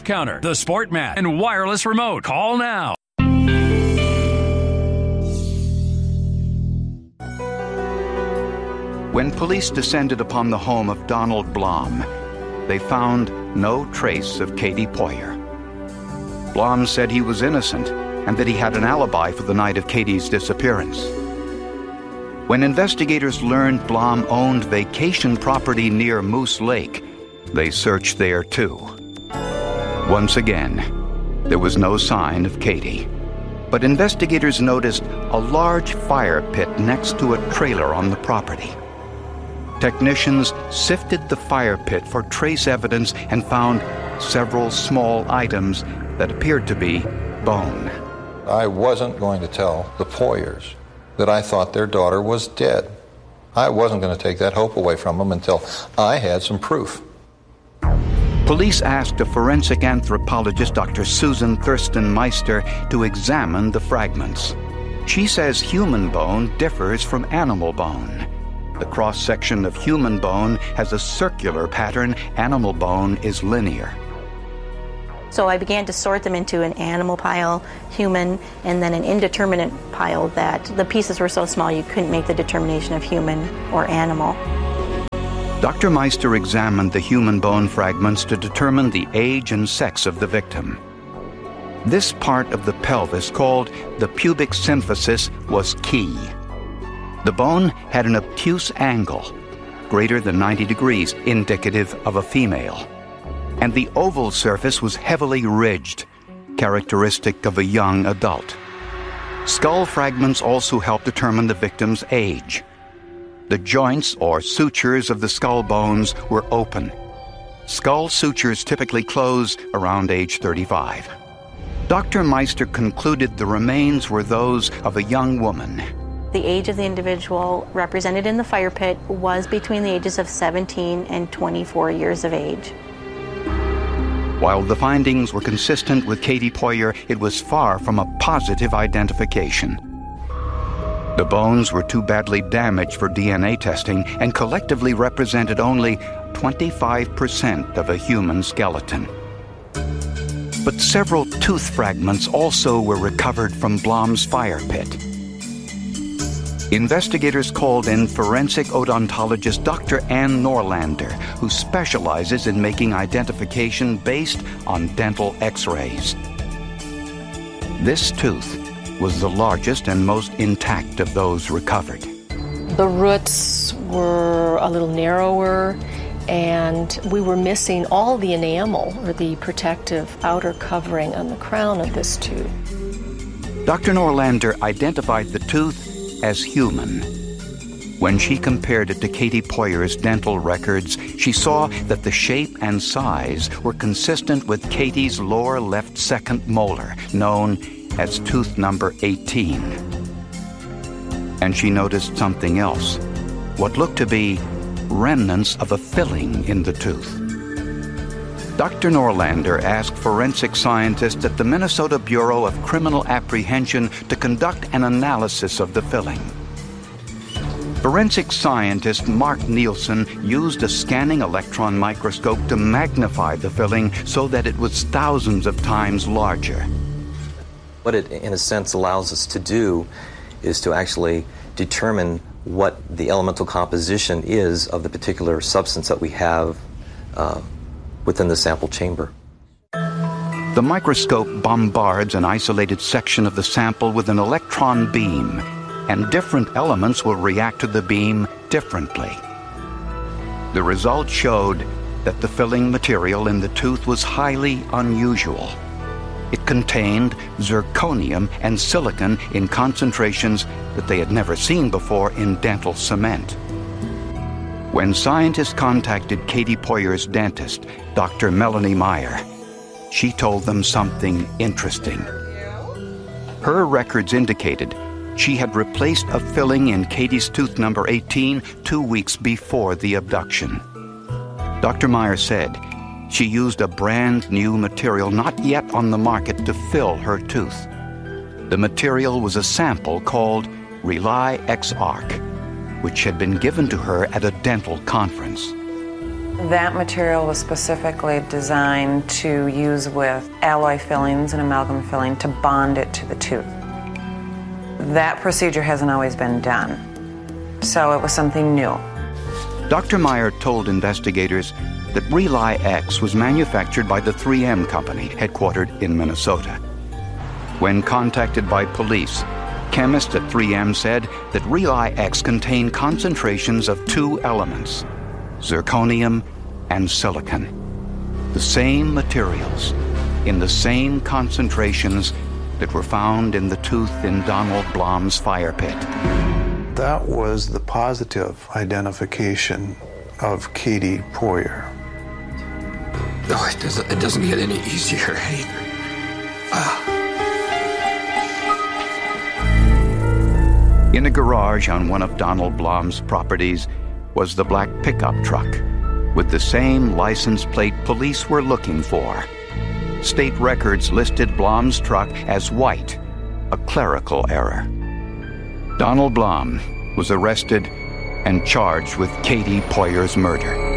over-the-counter, the sport mat, and wireless remote. Call now. When police descended upon the home of Donald Blom, they found no trace of Katie Poyer. Blom said he was innocent and that he had an alibi for the night of Katie's disappearance. When investigators learned Blom owned vacation property near Moose Lake, they searched there too. Once again, there was no sign of Katie. But investigators noticed a large fire pit next to a trailer on the property. Technicians sifted the fire pit for trace evidence and found several small items that appeared to be bone. I wasn't going to tell the Poyers that I thought their daughter was dead. I wasn't going to take that hope away from them until I had some proof. Police asked a forensic anthropologist, Dr. Susan Thurston Meister, to examine the fragments. She says human bone differs from animal bone. The cross-section of human bone has a circular pattern. Animal bone is linear. So I began to sort them into an animal pile, human, and then an indeterminate pile that the pieces were so small you couldn't make the determination of human or animal. Dr. Meister examined the human bone fragments to determine the age and sex of the victim. This part of the pelvis, called the pubic symphysis, was key. The bone had an obtuse angle, greater than 90 degrees, indicative of a female. And the oval surface was heavily ridged, characteristic of a young adult. Skull fragments also helped determine the victim's age. The joints or sutures of the skull bones were open. Skull sutures typically close around age 35. Dr. Meister concluded the remains were those of a young woman. The age of the individual represented in the fire pit was between the ages of 17 and 24 years of age. While the findings were consistent with Katie Poyer, it was far from a positive identification. The bones were too badly damaged for DNA testing and collectively represented only 25% of a human skeleton. But several tooth fragments also were recovered from Blom's fire pit. Investigators called in forensic odontologist Dr. Ann Norlander, who specializes in making identification based on dental x-rays. This tooth was the largest and most intact of those recovered. The roots were a little narrower, and we were missing all the enamel, or the protective outer covering on the crown of this tooth. Dr. Norlander identified the tooth as human. When she compared it to Katie Poyer's dental records, she saw that the shape and size were consistent with Katie's lower left second molar, known as tooth number 18. And she noticed something else, what looked to be remnants of a filling in the tooth. Dr. Norlander asked forensic scientists at the Minnesota Bureau of Criminal Apprehension to conduct an analysis of the filling. Forensic scientist Mark Nielsen used a scanning electron microscope to magnify the filling so that it was thousands of times larger. What it, in a sense, allows us to do is to actually determine what the elemental composition is of the particular substance that we have within the sample chamber. The microscope bombards an isolated section of the sample with an electron beam, and different elements will react to the beam differently. The results showed that the filling material in the tooth was highly unusual. It contained zirconium and silicon in concentrations that they had never seen before in dental cement. When scientists contacted Katie Poyer's dentist, Dr. Melanie Meyer, she told them something interesting. Her records indicated she had replaced a filling in Katie's tooth number 18 2 weeks before the abduction. Dr. Meyer said she used a brand new material not yet on the market to fill her tooth. The material was a sample called Rely X-Arc, which had been given to her at a dental conference. That material was specifically designed to use with alloy fillings and amalgam filling to bond it to the tooth. That procedure hasn't always been done, so it was something new. Dr. Meyer told investigators that Rely X was manufactured by the 3M Company, headquartered in Minnesota. When contacted by police, chemists at 3M said that Rely X contained concentrations of two elements, zirconium and silicon. The same materials, in the same concentrations that were found in the tooth in Donald Blom's fire pit. That was the positive identification of Katie Poyer. No, it doesn't get any easier either. In a garage on one of Donald Blom's properties was the black pickup truck with the same license plate police were looking for. State records listed Blom's truck as white, a clerical error. Donald Blom was arrested and charged with Katie Poyer's murder.